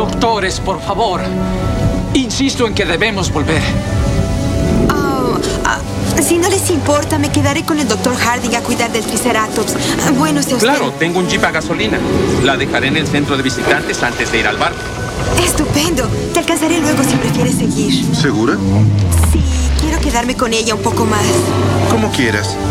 Doctores, por favor. Insisto en que debemos volver. Si no les importa, me quedaré con el Dr. Harding a cuidar del Triceratops. Bueno, sea usted. Claro, tengo un jeep a gasolina. La dejaré en el centro de visitantes antes de ir al bar. Estupendo. Te alcanzaré luego si prefieres seguir. ¿Segura? Sí, quiero quedarme con ella un poco más. Como quieras.